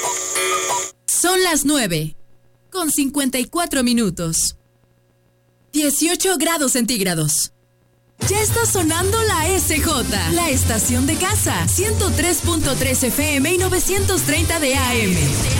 Son las 9:54. 18 grados centígrados. Ya está sonando la SJ, la estación de casa, 103.3 FM y 930 de AM.